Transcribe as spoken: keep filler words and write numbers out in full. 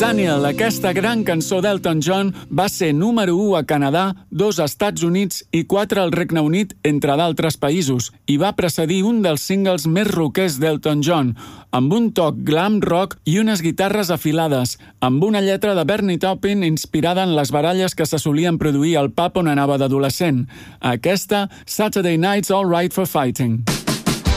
Daniel, aquesta gran cançó d'Elton John, va ser número u a Canadà, dos a Estats Units i quatre al Regne Unit, entre d'altres països, i va precedir un dels singles més rockers d'Elton John, amb un toc glam rock i unes guitarres afilades, amb una lletra de Bernie Taupin inspirada en les baralles que se solien produir al pub on anava d'adolescent. Aquesta, Saturday Night's All Right for Fighting.